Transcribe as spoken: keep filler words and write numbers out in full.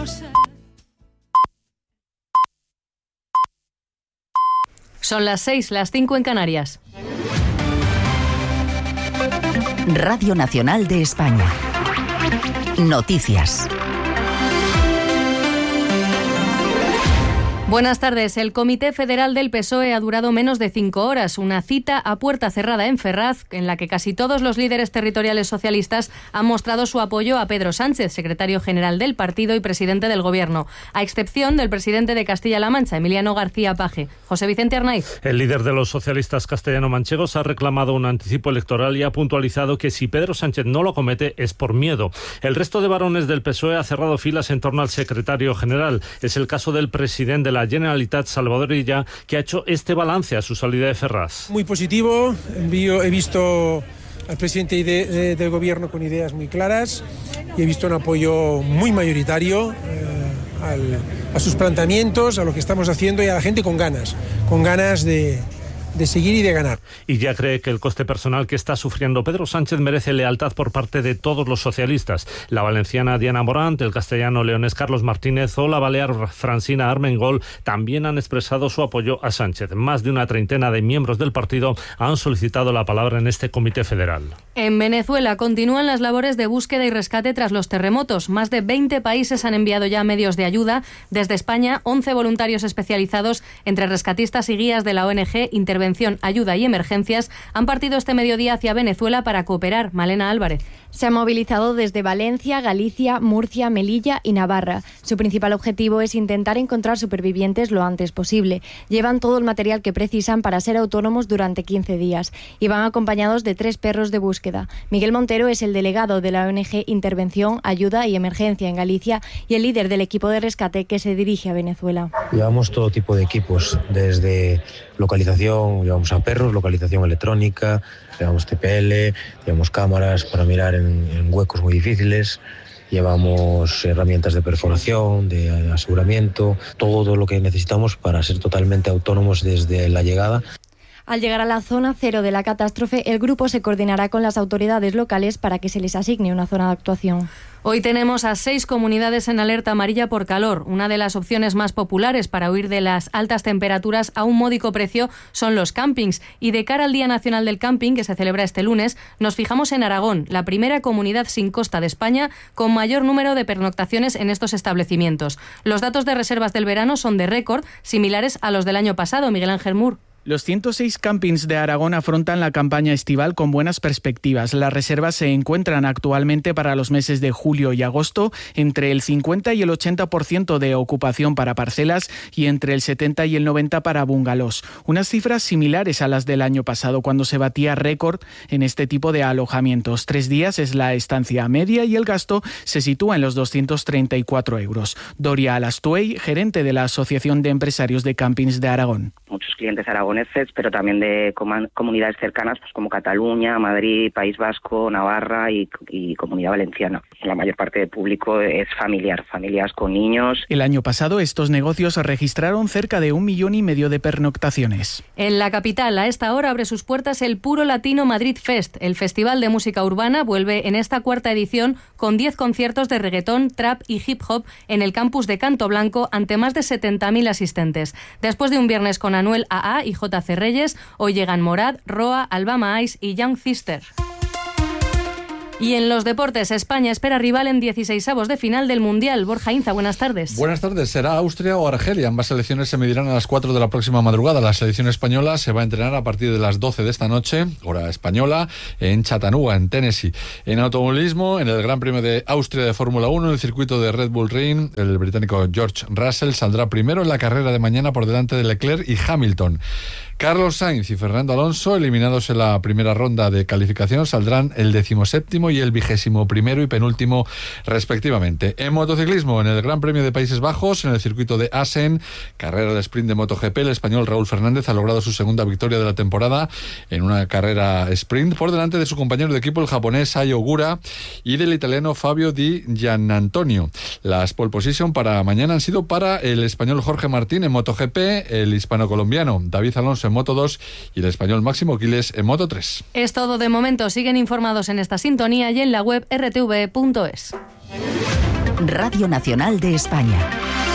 quiero ser. Son las seis, las cinco en Canarias. Radio Nacional de España. Noticias. Buenas tardes. El Comité Federal del P S O E ha durado menos de cinco horas. Una cita a puerta cerrada en Ferraz, en la que casi todos los líderes territoriales socialistas han mostrado su apoyo a Pedro Sánchez, secretario general del partido y presidente del Gobierno, a excepción del presidente de Castilla-La Mancha, Emiliano García Paje. José Vicente Arnaiz. El líder de los socialistas castellano-manchegos ha reclamado un anticipo electoral y ha puntualizado que si Pedro Sánchez no lo comete es por miedo. El resto de varones del P S O E ha cerrado filas en torno al secretario general. Es el caso del presidente de la Generalitat, Salvador Illa, que ha hecho este balance a su salida de Ferraz. Muy positivo. Envío, he visto al presidente de, de, del Gobierno con ideas muy claras y he visto un apoyo muy mayoritario eh, al, a sus planteamientos, a lo que estamos haciendo y a la gente con ganas, con ganas de... de seguir y de ganar. Y ya cree que el coste personal que está sufriendo Pedro Sánchez merece lealtad por parte de todos los socialistas. La valenciana Diana Morant, el castellano leonés Carlos Martínez o la balear Francina Armengol también han expresado su apoyo a Sánchez. Más de una treintena de miembros del partido han solicitado la palabra en este comité federal. En Venezuela continúan las labores de búsqueda y rescate tras los terremotos. Más de veinte países han enviado ya medios de ayuda. Desde España, once voluntarios especializados entre rescatistas y guías de la O N G Intervención, Ayuda y Emergencias han partido este mediodía hacia Venezuela para cooperar. Malena Álvarez. Se han movilizado desde Valencia, Galicia, Murcia, Melilla y Navarra. Su principal objetivo es intentar encontrar supervivientes lo antes posible. Llevan todo el material que precisan para ser autónomos durante quince días y van acompañados de tres perros de búsqueda. Miguel Montero es el delegado de la O N G Intervención, Ayuda y Emergencia en Galicia y el líder del equipo de rescate que se dirige a Venezuela. Llevamos todo tipo de equipos, desde localización, llevamos a perros, localización electrónica, llevamos T P L, llevamos cámaras para mirar en, en huecos muy difíciles, llevamos herramientas de perforación, de aseguramiento, todo lo que necesitamos para ser totalmente autónomos desde la llegada. Al llegar a la zona cero de la catástrofe, el grupo se coordinará con las autoridades locales para que se les asigne una zona de actuación. Hoy tenemos a seis comunidades en alerta amarilla por calor. Una de las opciones más populares para huir de las altas temperaturas a un módico precio son los campings. Y de cara al Día Nacional del Camping, que se celebra este lunes, nos fijamos en Aragón, la primera comunidad sin costa de España con mayor número de pernoctaciones en estos establecimientos. Los datos de reservas del verano son de récord, similares a los del año pasado. Miguel Ángel Mur. Los ciento seis campings de Aragón afrontan la campaña estival con buenas perspectivas. Las reservas se encuentran actualmente para los meses de julio y agosto entre el cincuenta y el ochenta por ciento de ocupación para parcelas y entre el setenta y el noventa para bungalows. Unas cifras similares a las del año pasado, cuando se batía récord en este tipo de alojamientos. Tres días es la estancia media y el gasto se sitúa en los doscientos treinta y cuatro euros. Doria Alastuey, gerente de la Asociación de Empresarios de Campings de Aragón. Muchos clientes aragoneses, pero también de com- comunidades cercanas, pues como Cataluña, Madrid, País Vasco, Navarra y, y Comunidad Valenciana. La mayor parte del público es familiar, familias con niños. El año pasado estos negocios registraron cerca de un millón y medio de pernoctaciones. En la capital, a esta hora abre sus puertas el Puro Latino Madrid Fest. El Festival de Música Urbana vuelve en esta cuarta edición con diez conciertos de reggaetón, trap y hip hop en el campus de Canto Blanco ante más de setenta mil asistentes. Después de un viernes con Anuel A A y J C Reyes, hoy llegan Morad, Roa, Albama Ice y Young Sister. Y en los deportes, España espera rival en dieciseisavos de final del Mundial. Borja Inza, buenas tardes. Buenas tardes. Será Austria o Argelia. Ambas selecciones se medirán a las cuatro de la próxima madrugada. La selección española se va a entrenar a partir de las doce de esta noche, hora española, en Chattanooga, en Tennessee. En automovilismo, en el Gran Premio de Austria de Fórmula uno, en el circuito de Red Bull Ring, el británico George Russell saldrá primero en la carrera de mañana por delante de Leclerc y Hamilton. Carlos Sainz y Fernando Alonso, eliminados en la primera ronda de calificación, saldrán el decimoséptimo y el vigésimo primero y penúltimo respectivamente. En motociclismo, en el Gran Premio de Países Bajos, en el circuito de Assen, carrera de sprint de MotoGP, el español Raúl Fernández ha logrado su segunda victoria de la temporada en una carrera sprint por delante de su compañero de equipo, el japonés Ai Ogura, y del italiano Fabio Di Giannantonio. Las pole position para mañana han sido para el español Jorge Martín en MotoGP, el hispano-colombiano David Alonso en Moto dos y el español Máximo Quiles en Moto tres. Es todo de momento. Siguen informados en esta sintonía y en la web erre te ve punto es. Radio Nacional de España.